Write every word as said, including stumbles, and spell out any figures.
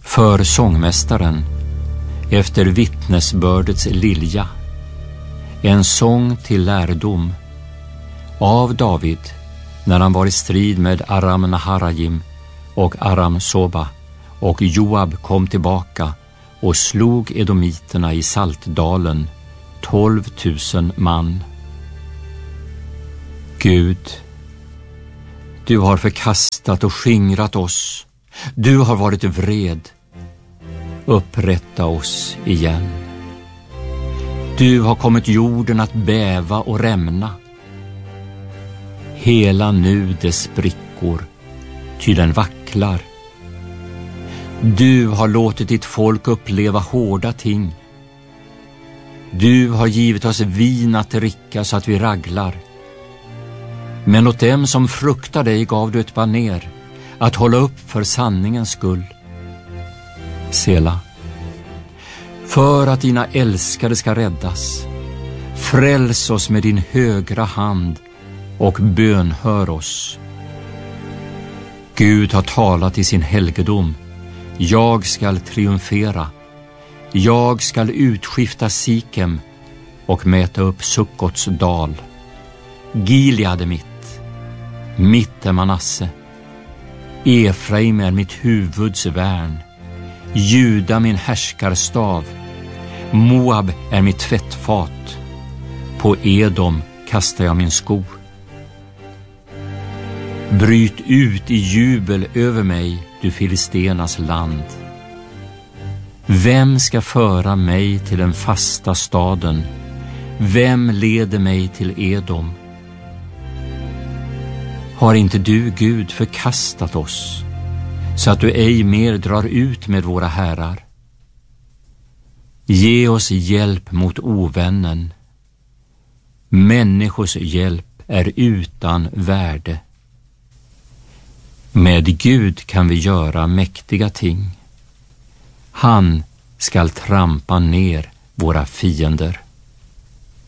För sångmästaren, efter vittnesbördets lilja, en sång till lärdom, av David när han var i strid med Aram Naharajim och Aram Soba, och Joab kom tillbaka och slog edomiterna i Saltdalen, tolv tusen man. Gud, du har förkastat och skingrat oss. Du har varit vred. Upprätta oss igen. Du har kommit jorden att bäva och rämna. Hela nu dess sprickor, ty den vacklar. Du har låtit ditt folk uppleva hårda ting. Du har givit oss vin att dricka så att vi raglar. Men åt dem som fruktar dig gav du ett baner, att hålla upp för sanningens skull. Sela. För att dina älskade ska räddas, fräls oss med din högra hand och bönhör oss. Gud har talat i sin helgedom. Jag skall triumfera. Jag skall utskifta Sikem och mäta upp Sukkots dal. Gilead är mitt, mitt är Manasse. Efraim är mitt huvuds värn. Juda min härskarstav. Moab är mitt tvättfat. På Edom kastar jag min sko. Bryt ut i jubel över mig, du filistenas land. Vem ska föra mig till den fasta staden? Vem leder mig till Edom? Har inte du, Gud, förkastat oss, så att du ej mer drar ut med våra herrar? Ge oss hjälp mot ovännen. Människors hjälp är utan värde. Med Gud kan vi göra mäktiga ting. Han skall trampa ner våra fiender.